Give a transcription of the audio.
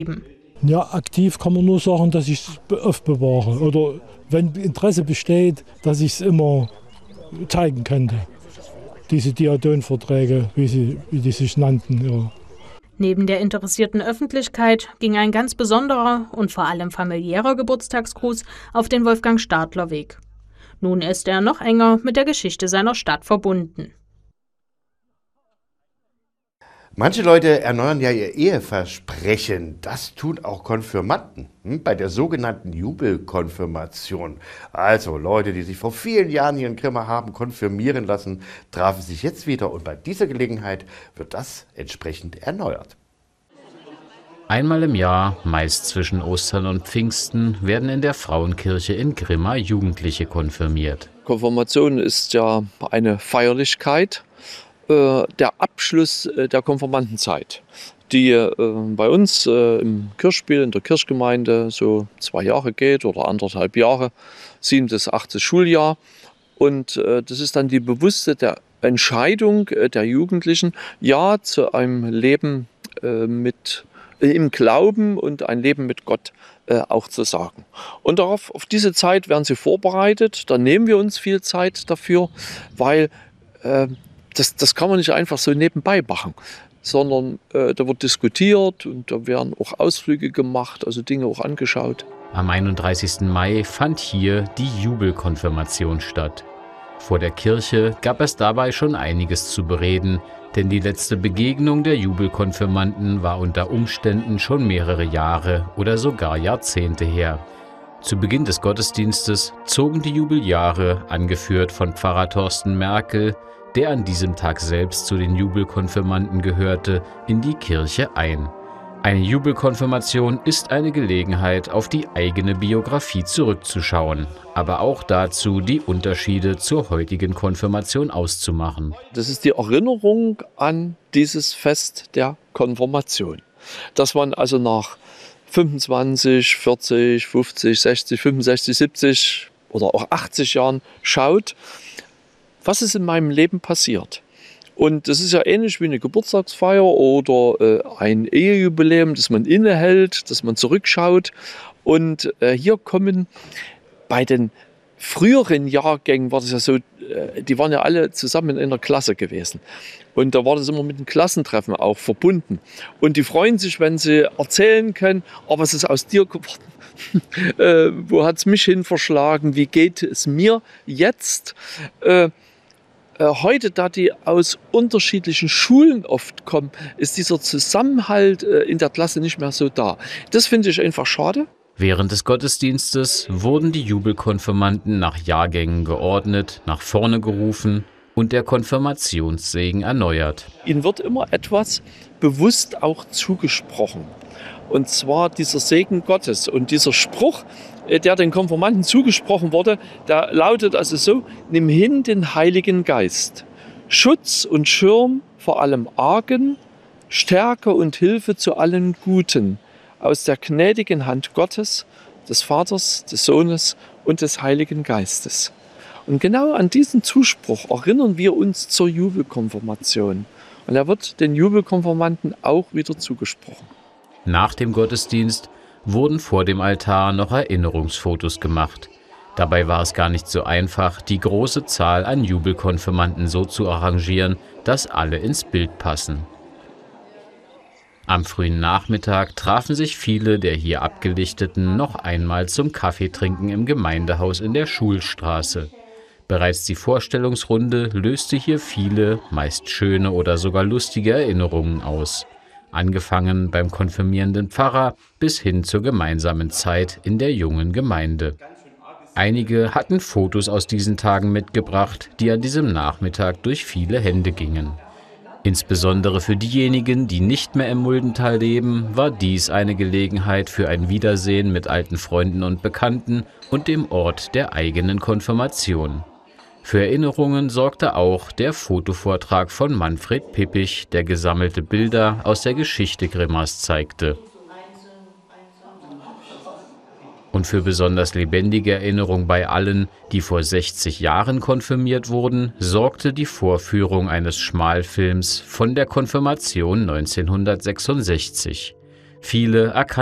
Ja, aktiv kann man nur sagen, dass ich es aufbewahre. Oder wenn Interesse besteht, dass ich es immer zeigen könnte. Diese Diadon-Verträge, wie die sich nannten. Ja. Neben der interessierten Öffentlichkeit ging ein ganz besonderer und vor allem familiärer Geburtstagsgruß auf den Wolfgang Stadler Weg. Nun ist er noch enger mit der Geschichte seiner Stadt verbunden. Manche Leute erneuern ja ihr Eheversprechen. Das tun auch Konfirmanden bei der sogenannten Jubelkonfirmation. Also Leute, die sich vor vielen Jahren hier in Grimma haben konfirmieren lassen, trafen sich jetzt wieder und bei dieser Gelegenheit wird das entsprechend erneuert. Einmal im Jahr, meist zwischen Ostern und Pfingsten, werden in der Frauenkirche in Grimma Jugendliche konfirmiert. Konfirmation ist ja eine Feierlichkeit, der Abschluss der Konfirmandenzeit, die bei uns im Kirchspiel, in der Kirchgemeinde so 2 Jahre geht oder 1,5 Jahre, 7. bis 8. Schuljahr. Und das ist dann die bewusste Entscheidung der Jugendlichen, ja zu einem Leben im Glauben und ein Leben mit Gott auch zu sagen. Und auf diese Zeit werden sie vorbereitet, da nehmen wir uns viel Zeit dafür, weil das kann man nicht einfach so nebenbei machen, sondern da wird diskutiert und da werden auch Ausflüge gemacht, also Dinge auch angeschaut. Am 31. Mai fand hier die Jubelkonfirmation statt. Vor der Kirche gab es dabei schon einiges zu bereden, denn die letzte Begegnung der Jubelkonfirmanden war unter Umständen schon mehrere Jahre oder sogar Jahrzehnte her. Zu Beginn des Gottesdienstes zogen die Jubeljahre, angeführt von Pfarrer Thorsten Merkel, der an diesem Tag selbst zu den Jubelkonfirmanden gehörte, in die Kirche ein. Eine Jubelkonfirmation ist eine Gelegenheit, auf die eigene Biografie zurückzuschauen, aber auch dazu, die Unterschiede zur heutigen Konfirmation auszumachen. Das ist die Erinnerung an dieses Fest der Konfirmation. Dass man also nach 25, 40, 50, 60, 65, 70 oder auch 80 Jahren schaut, was ist in meinem Leben passiert. Und das ist ja ähnlich wie eine Geburtstagsfeier oder ein Ehejubiläum, das man innehält, dass man zurückschaut. Und hier kommen bei den früheren Jahrgängen, war das ja so, die waren ja alle zusammen in einer Klasse gewesen. Und da war das immer mit einem Klassentreffen auch verbunden. Und die freuen sich, wenn sie erzählen können, was ist aus dir geworden? Wo hat es mich hin verschlagen? Wie geht es mir jetzt? Heute, da die aus unterschiedlichen Schulen oft kommen, ist dieser Zusammenhalt in der Klasse nicht mehr so da. Das finde ich einfach schade. Während des Gottesdienstes wurden die Jubelkonfirmanden nach Jahrgängen geordnet, nach vorne gerufen und der Konfirmationssegen erneuert. Ihnen wird immer etwas bewusst auch zugesprochen. Und zwar dieser Segen Gottes. Und dieser Spruch, der den Konfirmanden zugesprochen wurde, der lautet also so: Nimm hin den Heiligen Geist, Schutz und Schirm vor allem Argen, Stärke und Hilfe zu allen Guten, aus der gnädigen Hand Gottes, des Vaters, des Sohnes und des Heiligen Geistes. Und genau an diesen Zuspruch erinnern wir uns zur Jubelkonfirmation. Und er wird den Jubelkonfirmanden auch wieder zugesprochen. Nach dem Gottesdienst wurden vor dem Altar noch Erinnerungsfotos gemacht. Dabei war es gar nicht so einfach, die große Zahl an Jubelkonfirmanden so zu arrangieren, dass alle ins Bild passen. Am frühen Nachmittag trafen sich viele der hier Abgelichteten noch einmal zum Kaffeetrinken im Gemeindehaus in der Schulstraße. Bereits die Vorstellungsrunde löste hier viele, meist schöne oder sogar lustige Erinnerungen aus. Angefangen beim konfirmierenden Pfarrer bis hin zur gemeinsamen Zeit in der jungen Gemeinde. Einige hatten Fotos aus diesen Tagen mitgebracht, die an diesem Nachmittag durch viele Hände gingen. Insbesondere für diejenigen, die nicht mehr im Muldental leben, war dies eine Gelegenheit für ein Wiedersehen mit alten Freunden und Bekannten und dem Ort der eigenen Konfirmation. Für Erinnerungen sorgte auch der Fotovortrag von Manfred Pippich, der gesammelte Bilder aus der Geschichte Grimmas zeigte. Und für besonders lebendige Erinnerung bei allen, die vor 60 Jahren konfirmiert wurden, sorgte die Vorführung eines Schmalfilms von der Konfirmation 1966. Viele erkannten